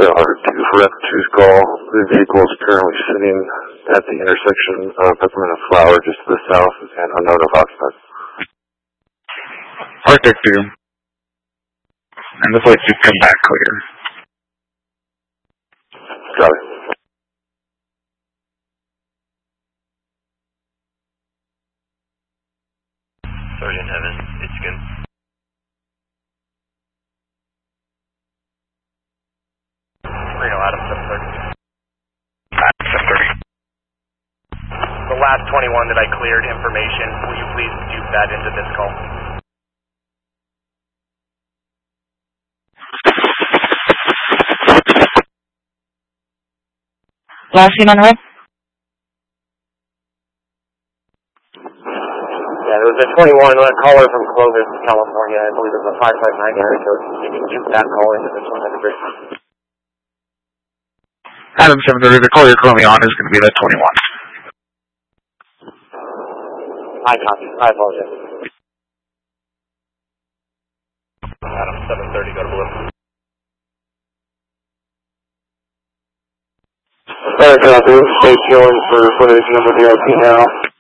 102 for Record 2's call. The vehicle is currently sitting at the intersection of Peppermint and Flower just to the south and unknown of occupants. Arctic 2. And the flight should come back clear. Got it. Sergeant Heaven, it's good. Reno, Adam 730. Adam 730. The last 21 that I cleared information, will you please do that into this call? Last seen on red? Yeah, there was a 21 caller from Clovis, California. I believe it was a 559 area code. You can do that call into this one. That'd be great. Adam 730, the call you're currently on is going to be that 21. I copy. I apologize. Adam 730, go to Blue. Alright, copy. Stay tuned for footage number DRP now.